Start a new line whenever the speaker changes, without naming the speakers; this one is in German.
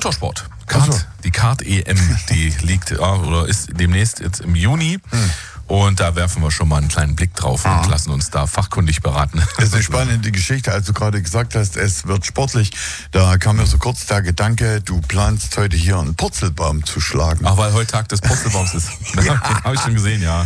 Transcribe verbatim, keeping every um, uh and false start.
Motorsport. Kart,
so.
Die Kart-E M, die liegt ja, oder ist demnächst jetzt im Juni. Hm. Und da werfen wir schon mal einen kleinen Blick drauf
ah.
und lassen uns da fachkundig beraten.
Das ist eine spannende Geschichte, als du gerade gesagt hast, es wird sportlich. Da kam mir so kurz der Gedanke, du planst heute hier einen Purzelbaum zu schlagen.
Ach, weil heute Tag des Purzelbaums ist.
Ja.
Habe ich schon gesehen, ja.